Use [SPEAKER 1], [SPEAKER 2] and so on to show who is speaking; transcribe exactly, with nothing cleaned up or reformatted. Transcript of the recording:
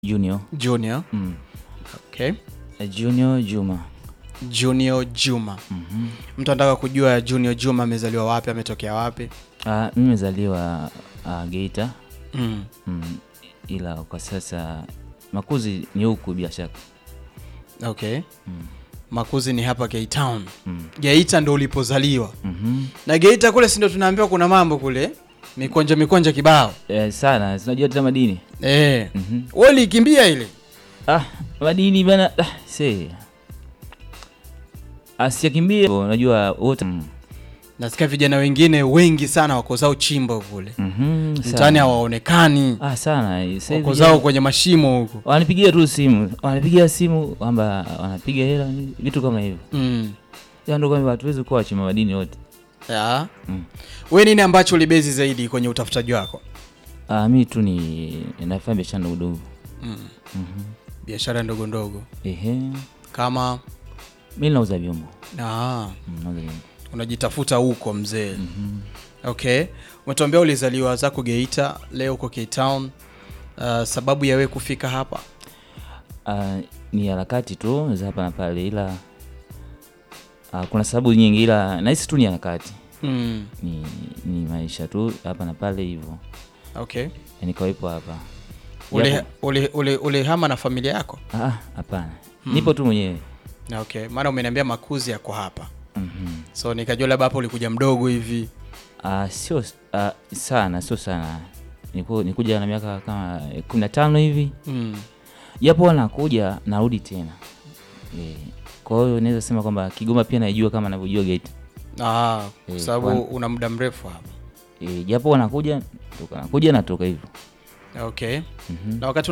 [SPEAKER 1] Junior.
[SPEAKER 2] Junior.
[SPEAKER 1] Mm.
[SPEAKER 2] Okay.
[SPEAKER 1] Junior Juma.
[SPEAKER 2] Junior Juma.
[SPEAKER 1] Mhm.
[SPEAKER 2] Mtu anataka kujua Junior Juma amezaliwa wapi, ametokea wapi?
[SPEAKER 1] Ah, mimi nimezaliwa uh, Geita.
[SPEAKER 2] Mm.
[SPEAKER 1] Mm. Ila kwa sasa makuzi ni huku bila shaka.
[SPEAKER 2] Okay.
[SPEAKER 1] Mm.
[SPEAKER 2] Makuzi ni hapa Geita Town.
[SPEAKER 1] Mm.
[SPEAKER 2] Geita ndo ulipozaliwa.
[SPEAKER 1] Mhm.
[SPEAKER 2] Na Geita kule si ndo tunaambiwa kuna mambo kule. Mikonja mikonja kibao.
[SPEAKER 1] Eh, sana, unajua tena madini.
[SPEAKER 2] Eh.
[SPEAKER 1] Mhm.
[SPEAKER 2] Wewe ulikimbia ile?
[SPEAKER 1] Ah, madini bana, ah, see. Asikimbie, unajua wote. Mm.
[SPEAKER 2] Nasikia vijana wengine wengi sana wako zao chimbo kule.
[SPEAKER 1] Mhm.
[SPEAKER 2] Mtaani hawaonekani.
[SPEAKER 1] Ah, sana. Sasa
[SPEAKER 2] Wako zao kwenye mashimo huko.
[SPEAKER 1] wanipigia tu simu. Wanapigia simu kwamba wanapiga hela vitu kama hivyo.
[SPEAKER 2] Mm.
[SPEAKER 1] Ya ndo kwamba hatuwezi kuwa chima madini wote.
[SPEAKER 2] Ya.
[SPEAKER 1] Mm.
[SPEAKER 2] Wewe nini ambacho ulibezi zaidi kwenye utafutaji wako?
[SPEAKER 1] Ah, mimi tu ni nafanya biashara ndogo ndogo.
[SPEAKER 2] Mm.
[SPEAKER 1] Mhm.
[SPEAKER 2] Biashara ndogo ndogo.
[SPEAKER 1] Ehe.
[SPEAKER 2] Kama
[SPEAKER 1] Mimi nauza vyombo.
[SPEAKER 2] ah,
[SPEAKER 1] Mm, nauza vyombo.
[SPEAKER 2] unajitafuta huko mzee.
[SPEAKER 1] Mhm.
[SPEAKER 2] Okay. Umetuambia ulizaliwa zako Geita, leo uko Cape Town. Uh, sababu ya wewe kufika hapa?
[SPEAKER 1] Ah, ni harakati tu za hapa na pale, ila ah, kuna sababu nyingi, ila nahisi tu ni harakati.
[SPEAKER 2] Mm.
[SPEAKER 1] Ni ni maisha tu hapa na pale hivyo.
[SPEAKER 2] Okay.
[SPEAKER 1] Yaani kawepo hapa.
[SPEAKER 2] Ule
[SPEAKER 1] Japo-
[SPEAKER 2] ule ule ule hama na familia yako?
[SPEAKER 1] Ah, hapana. Nipo tu mwenyewe.
[SPEAKER 2] Okay. Maana umeniambia makuzi yako hapa.
[SPEAKER 1] Mhm.
[SPEAKER 2] So nikajua labda hapo ulikuja mdogo hivi.
[SPEAKER 1] Ah, sio ah, sana, sio sana. Niku nikuja na miaka kama kumi na tano hivi.
[SPEAKER 2] Mm.
[SPEAKER 1] Japo nakuja narudi tena. Eh, kwa hiyo naweza sema kwamba Kigoma pia naijua kama ninavyojua Geita.
[SPEAKER 2] Ah, kwa
[SPEAKER 1] Eh,
[SPEAKER 2] sababu
[SPEAKER 1] kwa-
[SPEAKER 2] una muda mrefu hapa.
[SPEAKER 1] Eh, japo nakuja, toka nakuja natoka hivyo.
[SPEAKER 2] Okay.
[SPEAKER 1] Mhm.
[SPEAKER 2] Na wakati